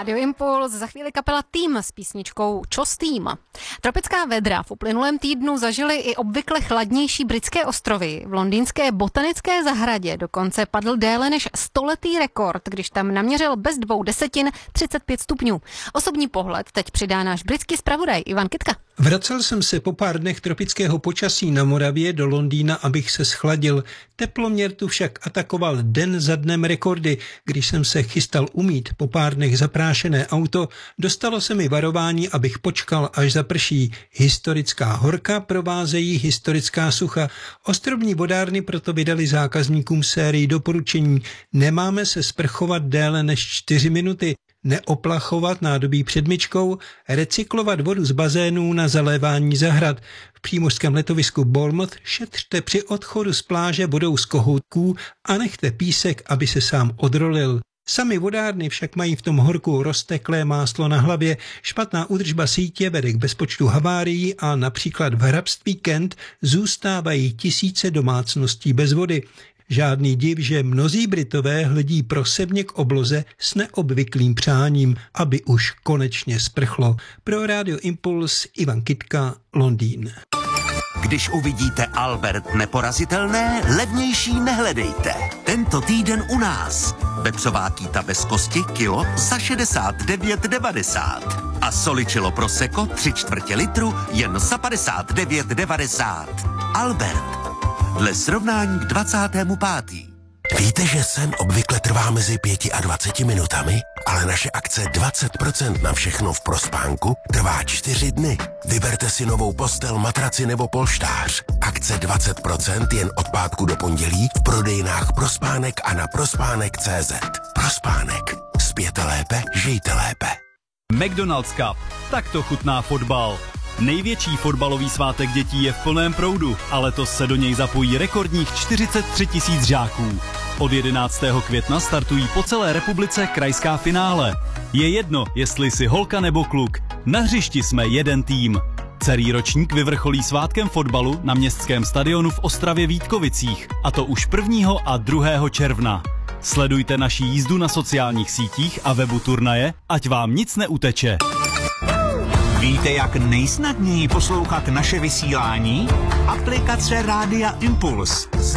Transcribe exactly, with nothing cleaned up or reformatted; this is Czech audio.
Rádio Impuls, za chvíli kapela Tým s písničkou Čos tým. Tropická vedra v uplynulém týdnu zažily i obvykle chladnější britské ostrovy. V londýnské botanické zahradě dokonce padl déle než stoletý rekord, když tam naměřil bez dvou desetin třicet pět stupňů. Osobní pohled teď přidá náš britský zpravodaj Ivan Kytka. Vracel jsem se po pár dnech tropického počasí na Moravě do Londýna, abych se schladil. Teploměr tu však atakoval den za dnem rekordy. Když jsem se chystal umýt po pár dnech zaprášené auto, dostalo se mi varování, abych počkal, až zaprší. Historická horka provázejí historická sucha. Ostrovní vodárny proto vydali zákazníkům sérii doporučení. Nemáme se sprchovat déle než čtyři minuty. Neoplachovat nádobí před myčkou, recyklovat vodu z bazénů na zalévání zahrad. V přímořském letovisku Bournemouth šetřte při odchodu z pláže vodou z kohoutků a nechte písek, aby se sám odrolil. Sami vodárny však mají v tom horku rozteklé máslo na hlavě, špatná údržba sítě vede k bezpočtu havárií a například v hrabství Kent zůstávají tisíce domácností bez vody. Žádný div, že mnozí Britové hledí prosebně k obloze s neobvyklým přáním, aby už konečně sprchlo. Pro Rádio Impuls Ivan Kytka, Londýn. Když uvidíte Albert neporazitelné, levnější nehledejte. Tento týden u nás. Vepřová kýta bez kosti kilo za šedesát devět devadesát. A soličilo prosecco tři čtvrtě litru jen za padesát devět devadesát. Albert. Dle srovnání k dvacátému pátému Víte, že sen obvykle trvá mezi pěti a dvaceti minutami, ale naše akce dvacet procent na všechno v Prospánku trvá čtyři dny. Vyberte si novou postel, matraci nebo polštář. Akce dvacet procent jen od pátku do pondělí v prodejnách Prospánek a na prospánek tečka cé zet. Prospánek. Spěte lépe, žijte lépe. McDonald's Cup. Takto chutná fotbal. Největší fotbalový svátek dětí je v plném proudu a letos se do něj zapojí rekordních čtyřicet tři tisíc žáků. Od jedenáctého května startují po celé republice krajská finále. Je jedno, jestli jsi holka nebo kluk. Na hřišti jsme jeden tým. Celý ročník vyvrcholí svátkem fotbalu na městském stadionu v Ostravě Vítkovicích, a to už prvního a druhého června. Sledujte naši jízdu na sociálních sítích a webu turnaje, ať vám nic neuteče. Víte, jak nejsnadněji poslouchat naše vysílání? Aplikace Rádia Impuls.